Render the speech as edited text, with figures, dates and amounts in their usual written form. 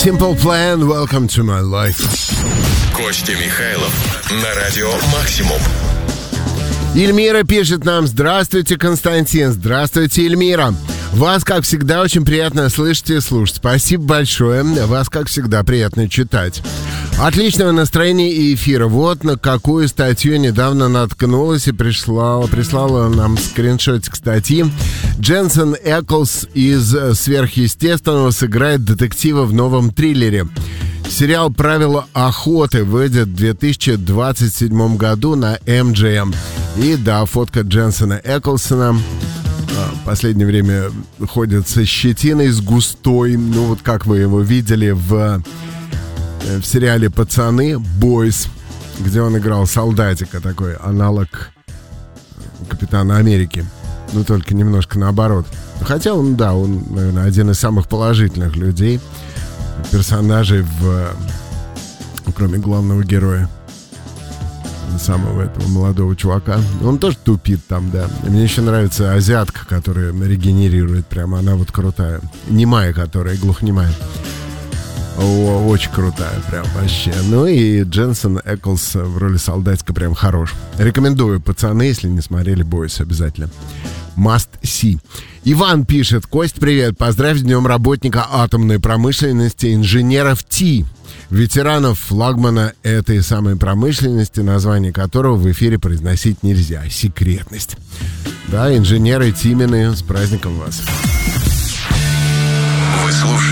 Simple Plan, welcome to my life. Костя Михайлов на радио Максимум. Эльмира пишет нам: здравствуйте, Константин. Здравствуйте, Эльмира. Вас, как всегда, очень приятно слышать и слушать. Спасибо большое. Вас, как всегда, приятно читать. Отличного настроения и эфира. Вот на какую статью недавно наткнулась и прислала нам скриншотик статьи. Дженсен Эклс из «Сверхъестественного» сыграет детектива в новом триллере. Сериал «Правила охоты» выйдет в 2027 году на MGM. И да, фотка Дженсена Эклсона в последнее время ходит со щетиной, с густой. Ну вот как вы его видели в сериале «Пацаны», «Бойс», где он играл солдатика, такой аналог Капитана Америки. Ну только немножко наоборот. Хотя он, да, он, наверное, один из самых положительных людей, персонажей кроме главного героя, самого этого молодого чувака. Он тоже тупит там, да. Мне еще нравится азиатка, которая регенерирует прямо. Она вот крутая. Немая, которая глухонемая. Очень крутая, прям вообще. Ну и Дженсен Эклс в роли солдатика прям хорош. Рекомендую, пацаны, если не смотрели «Бойс», обязательно. Must see. Иван пишет: Кость, привет, поздравь с днем работника атомной промышленности, инженеров ТИ, ветеранов флагмана этой самой промышленности, название которого в эфире произносить нельзя. Секретность. Да, инженеры Тимины, с праздником вас. Вы слушаете